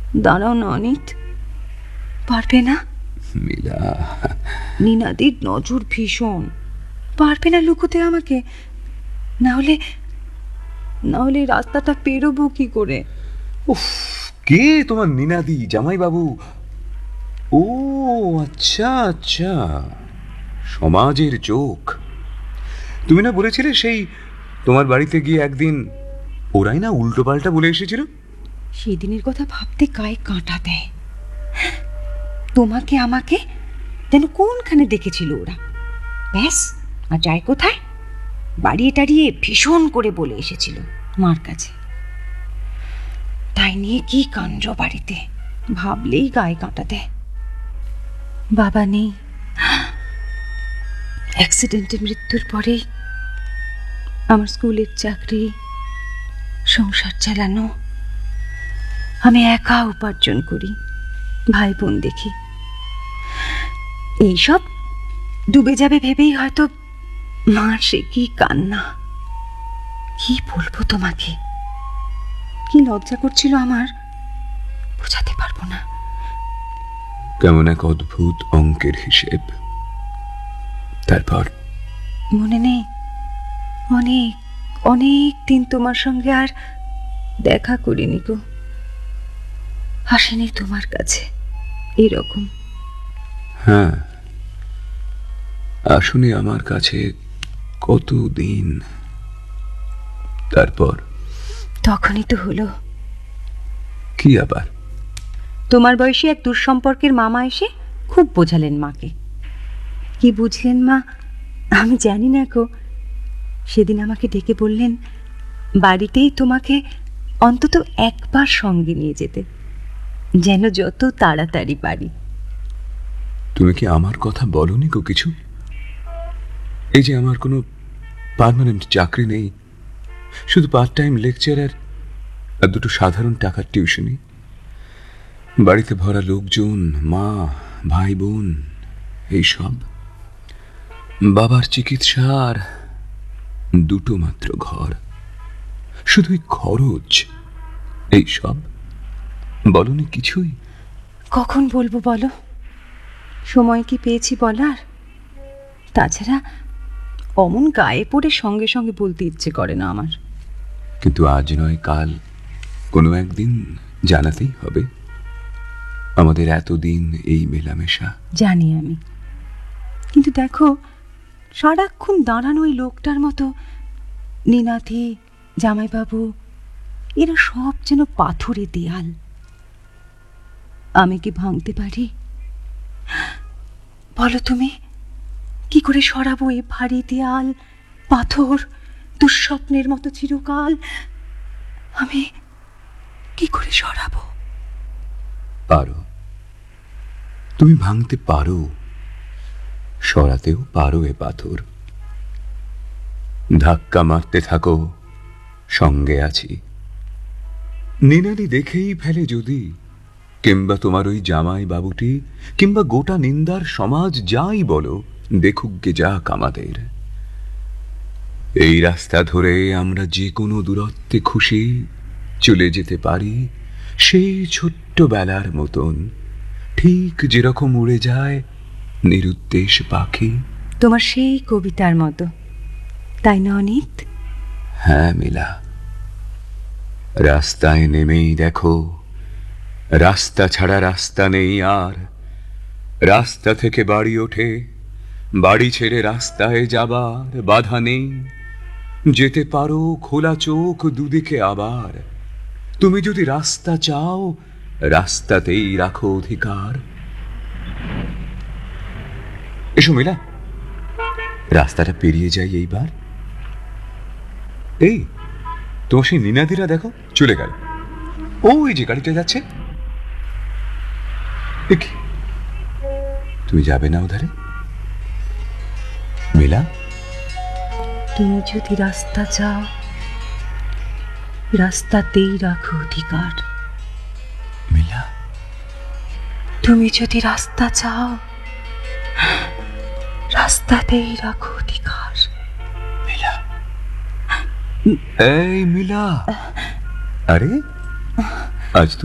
দাঁড়াও না অনিত, পারবে না? মিলা, নীনাদির নজর ভীষণ, পারবে না লুকোতে আমাকে? না হলে রাস্তাটা পেরোবো কি করে? উফ, কে তোমার নীনাদি? জামাই বাবু? ও আচ্ছা আচ্ছা, সমাজের চোখ। তুমি না বলেছিলে সেই তোমার বাড়িতে গিয়ে একদিন ওরাই না উল্টো পাল্টা বলে এসেছিল? সেদিনের কথা ভাবতে গায়ে কাঁটা দেয়। তোমাকে আমাকে যেন কোনখানে দেখেছিল ওরা, ব্যাস। আর যায় কোথায়? বাড়িয়ে টাড়িয়ে ভীষণ করে বলে এসেছিল মার কাছে। তাই নিয়ে কি কাণ্ড বাড়িতে, ভাবলেই গায়ে কাঁটা দেয়। বাবা নেই, অ্যাক্সিডেন্টে মৃত্যুর পরেই আমার স্কুলের চাকরি, সংসার চালানো, আমি একা উপার্জন করি, ভাই বোন দেখি। এইসব ডুবে যাবে ভেবেই হয়তো মার সে কি কান্না। কি বলবো তোমাকে, কি লজ্জা করছিল আমার, বোঝাতে পারবো না। কেমন এক অদ্ভুত অঙ্কের হিসেব। তারপর মনে নেই, অনেক অনেক দিন তোমার সঙ্গে আর দেখা করিনি গো, আসেনি তোমার কাছে এরকম। হ্যাঁ, আসুনি আমার কাছে কতদিন। তারপর তখনই তো হলো। কি আবার? তোমার বয়সী এক দুঃসম্পর্কের মামা এসে খুব বোঝালেন মাকে। কি বুঝলেন মা আমি জানি না গো। সেদিন আমাকে ডেকে বললেন বাড়িতেই তোমাকে অন্তত একবার সঙ্গে নিয়ে যেতে, যেন যত তাড়াতাড়ি পারি। তুমি কি আমার কথা বলনি গো কিছু? এই যে আমার কোনো পার্মানেন্ট চাকরি নেই, শুধু পার্ট টাইম লেকচারার আর দুটো সাধারণ টাকার টিউশনি, বাড়িতে ভরা লোকজন, মা, ভাই বোন, এইসব, বাবার চিকিৎসা আর দুটো মাত্র ঘর, শুধুই খরচ, এইসব বলনি কিছুই? কখন বলবো বলো, সময় কি পেয়েছি বলার? তাছাড়া অমন গায়ে পড়ে সঙ্গে সঙ্গে বলতে ইচ্ছে করে না আমার। কিন্তু আজ নয় কাল কোনো একদিন জানাতেই হবে। আমাদের এতদিন এই মেলামেশা। জানি আমি, কিন্তু দেখো সারাক্ষণ দাঁড়ানো ওই লোকটার মতো নীনাথি, জামাইবাবু, এরা সব যেন পাথুরে দেয়াল। আমি কি ভাঙতে পারি? বলো তুমি, কি করে সরাবো এ ভারী দেয়াল, পাথর, দুঃস্বপ্নের মতো চিরকাল? আমি কি করে সরাবো? পারো, তুমি ভাঙতে পারো, সরাতেও পারো এ পাথর। ধাক্কা মারতে থাকো, সঙ্গে আছি। নীনাদি দেখেই ফেলে যদি, কিংবা তোমার ওই জামাই বাবুটি, কিংবা গোটা নিন্দার সমাজ যাই বলো, দেখুক গে যাক আমাদের। এই রাস্তা ধরে আমরা যে কোনো দূরত্বে খুশি চলে যেতে পারি, সেই ছোট্ট বেলার মতন, ঠিক যেরকম উড়ে যায় নিরুদ্দেশ পাখি। তোমার সেই কবিতার মতো, তাই না অনিত? হ্যাঁ মিলা, রাস্তায় নেমেই দেখো, রাস্তা ছাড়া রাস্তা নেই আর। রাস্তা থেকে বাড়ি ওঠে, বাড়ি ছেড়ে রাস্তায় যাবার বাধা নেই। যেতে পারো খোলা চোখ দুদিকে আবার। তুমি যদি রাস্তা চাও, রাস্তাতেই রাখো অধিকার। এসো মিলা, রাস্তাটা পেরিয়ে যাই এইবার। এই তোমার সেই নীনাদিরা দেখো চলে গেল, ওই যে গাড়িটা যাচ্ছে। তুমি যাবে না ওধারে মিলা? তুমি যদি রাস্তা চাও, রাস্তাতেই রাখো অধিকার। মিলা, তুমি যদি রাস্তা চাও, রাস্তাতেই রাখো অধিকার। মিলা, এই মিলা, আরে আজ